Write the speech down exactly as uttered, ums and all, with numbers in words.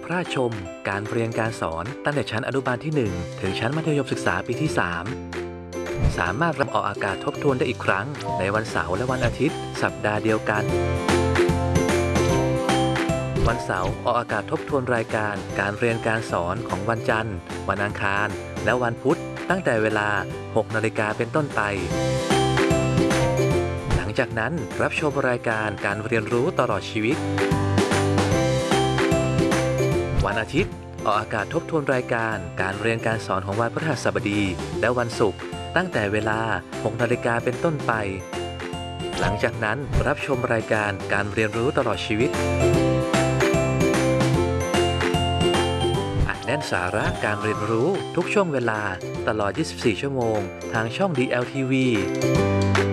พลาดชมการเรียนการสอนตั้งแต่ชั้นอนุบาลที่หนึ่งถึงชั้นมัธยมศึกษาปีที่สามสามารถรับออกอากาศทบทวนได้อีกครั้งในวันเสาร์และวันอาทิตย์สัปดาห์เดียวกันวันเสาร์ออกอากาศทบทวนรายการการเรียนการสอนของวันจันทร์วันอังคารและวันพุธตั้งแต่เวลา หกนาฬิกาเป็นต้นไปหลังจากนั้นรับชมรายการการเรียนรู้ตลอดชีวิตวันอาทิตย์ออกอากาศทบทวนรายการการเรียนการสอนของวันพฤหัสบดีและวันศุกร์ตั้งแต่เวลา หกนาฬิกาเป็นต้นไปหลังจากนั้นรับชมรายการการเรียนรู้ตลอดชีวิตอัดแน่นสาระการเรียนรู้ทุกช่วงเวลาตลอด ยี่สิบสี่ ชั่วโมงทางช่อง ดี แอล ที วี